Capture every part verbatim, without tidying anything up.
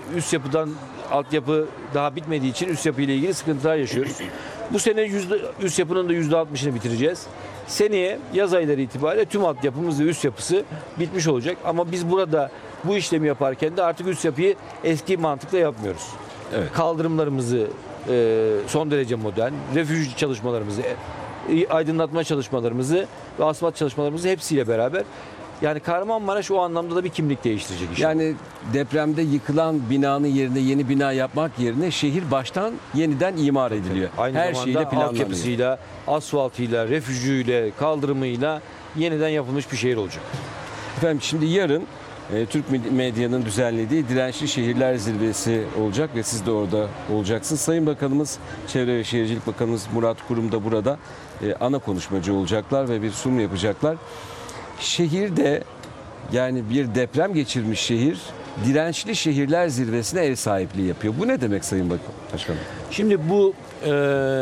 üst yapıdan altyapı daha bitmediği için üst yapı ile ilgili sıkıntılar yaşıyoruz. Bu sene yüzde, üst yapının da yüzde altmışını bitireceğiz. Seneye yaz ayları itibariyle tüm altyapımız ve üst yapısı bitmiş olacak. Ama biz burada bu işlemi yaparken de artık üst yapıyı eski mantıkla yapmıyoruz. Evet. Kaldırımlarımızı e, son derece modern, refüj çalışmalarımızı, e, aydınlatma çalışmalarımızı ve asfalt çalışmalarımızı hepsiyle beraber, yani Kahramanmaraş o anlamda da bir kimlik değiştirecek iş. Yani depremde yıkılan binanın yerine yeni bina yapmak yerine şehir baştan yeniden imar ediliyor. Aynı Her zamanda şeyle planlanıyor. altyapısıyla, asfaltıyla, refüjüyle, kaldırımıyla yeniden yapılmış bir şehir olacak. Efendim şimdi yarın e, Türk Medya'nın düzenlediği Dirençli Şehirler Zirvesi olacak ve siz de orada olacaksınız. Sayın Bakanımız, Çevre ve Şehircilik Bakanımız Murat Kurum da burada e, ana konuşmacı olacaklar ve bir sunum yapacaklar. Şehirde, yani bir deprem geçirmiş şehir Dirençli Şehirler Zirvesi'ne ev sahipliği yapıyor. Bu ne demek Sayın Bakan Başkanım? Şimdi bu e,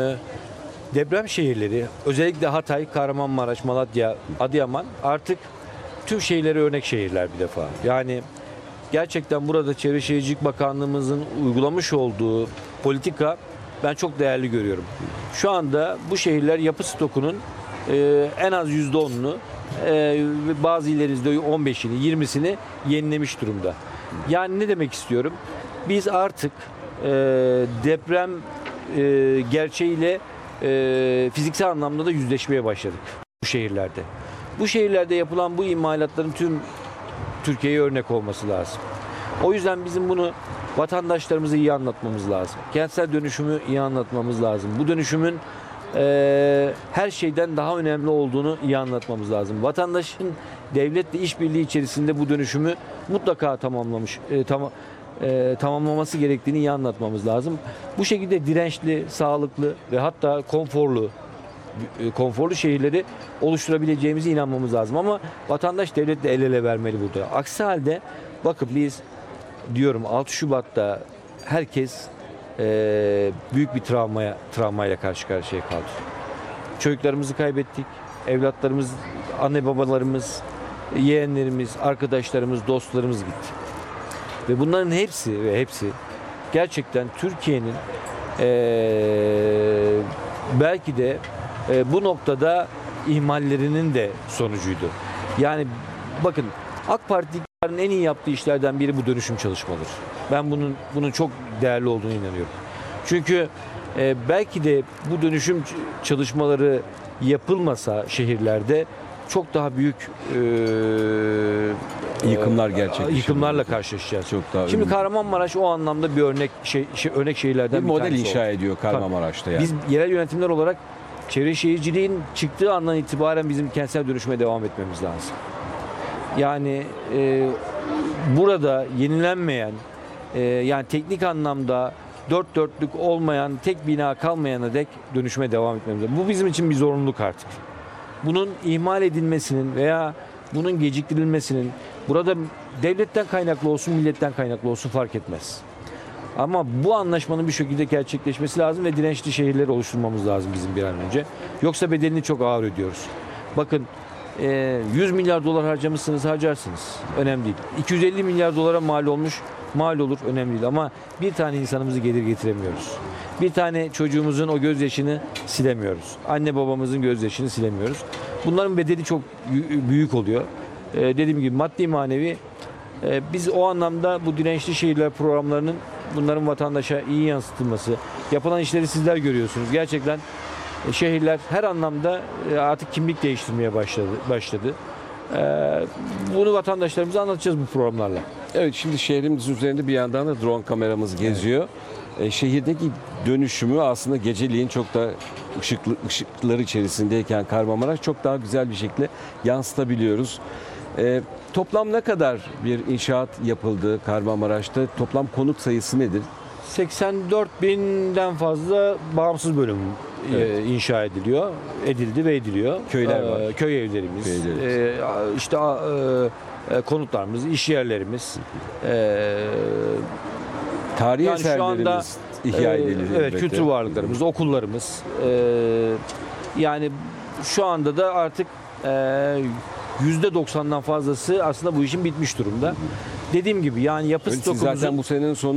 deprem şehirleri, özellikle Hatay, Kahramanmaraş, Malatya, Adıyaman artık tüm şehirlere örnek şehirler bir defa. Yani gerçekten burada Çevre Şehircilik Bakanlığımızın uygulamış olduğu politika ben çok değerli görüyorum. Şu anda bu şehirler yapı stokunun e, en az yüzde onunu, e, bazı illerimizde on beşini, yirmisini yenilemiş durumda. Yani ne demek istiyorum? Biz artık e, deprem e, gerçeğiyle e, fiziksel anlamda da yüzleşmeye başladık bu şehirlerde. Bu şehirlerde yapılan bu imalatların tüm Türkiye'ye örnek olması lazım. O yüzden bizim bunu vatandaşlarımıza iyi anlatmamız lazım. Kentsel dönüşümü iyi anlatmamız lazım. Bu dönüşümün e, her şeyden daha önemli olduğunu iyi anlatmamız lazım. Vatandaşın devletle işbirliği içerisinde bu dönüşümü mutlaka tamamlamış, e, tam, e, tamamlaması gerektiğini iyi anlatmamız lazım. Bu şekilde dirençli, sağlıklı ve hatta konforlu konforlu şehirleri oluşturabileceğimize inanmamız lazım. Ama vatandaş devletle el ele vermeli burada. Aksi halde bakın biz diyorum altı Şubat'ta herkes e, büyük bir travmaya travmayla karşı karşıya kaldı. Çocuklarımızı kaybettik. Evlatlarımız, anne babalarımız, yeğenlerimiz, arkadaşlarımız, dostlarımız gitti. Ve bunların hepsi ve hepsi gerçekten Türkiye'nin e, belki de e, bu noktada ihmallerinin de sonucuydu. Yani bakın AK Parti'nin en iyi yaptığı işlerden biri bu dönüşüm çalışmaları. Ben bunun bunun çok değerli olduğunu inanıyorum. Çünkü e, belki de bu dönüşüm çalışmaları yapılmasa şehirlerde çok daha büyük e, Yıkımlar gerçekleşiyor. Yıkımlarla karşılaşacağız. Çok daha Şimdi önemli. Kahramanmaraş o anlamda bir örnek şey, şey örnek şehirlerden Bir bir, model tanesi inşa oldu. ediyor Kahramanmaraş'ta yani. Biz yerel yönetimler olarak çevre şehirciliğin çıktığı andan itibaren bizim kentsel dönüşüme devam etmemiz lazım. Yani e, burada yenilenmeyen, e, yani teknik anlamda dört dörtlük olmayan, tek bina kalmayana dek dönüşüme devam etmemiz lazım. Bu bizim için bir zorunluluk artık. Bunun ihmal edilmesinin veya bunun geciktirilmesinin burada devletten kaynaklı olsun, milletten kaynaklı olsun fark etmez. Ama bu anlaşmanın bir şekilde gerçekleşmesi lazım ve dirençli şehirleri oluşturmamız lazım bizim bir an önce. Yoksa bedelini çok ağır ödüyoruz. Bakın yüz milyar dolar harcamışsınız, harcarsınız. Önemli değil. iki yüz elli milyar dolara mal olmuş, mal olur, önemli değil. Ama bir tane insanımızı gelir getiremiyoruz. Bir tane çocuğumuzun o gözyaşını silemiyoruz. Anne babamızın gözyaşını silemiyoruz. Bunların bedeli çok büyük oluyor. Ee, dediğim gibi maddi manevi e, biz o anlamda bu dirençli şehirler programlarının bunların vatandaşa iyi yansıtılması, yapılan işleri sizler görüyorsunuz. Gerçekten e, şehirler her anlamda e, artık kimlik değiştirmeye başladı. başladı. E, bunu vatandaşlarımıza anlatacağız bu programlarla. Evet, şimdi şehrimiz üzerinde bir yandan da drone kameramız geziyor. Evet. E, şehirdeki dönüşümü aslında geceliğin çok da ışıklı, ışıkları içerisindeyken Kahramanmaraş çok daha güzel bir şekilde yansıtabiliyoruz. E, toplam ne kadar bir inşaat yapıldı Kahramanmaraş'ta? Toplam konut sayısı nedir? seksen dört binden fazla bağımsız bölüm Evet. e, inşa ediliyor, edildi ve ediliyor. Köyler var. E, köy evlerimiz, Köy evlerimiz. e, işte e, konutlarımız, iş yerlerimiz. E, Tarihi yani şu anda eserlerimiz ihya e, edildi. evet, elbette. kültür varlıklarımız, okullarımız. E, yani şu anda da artık e, yüzde doksandan fazlası aslında bu işin bitmiş durumda. Dediğim gibi yani yapı Evet, siz stokumuzun zaten bu senenin sonu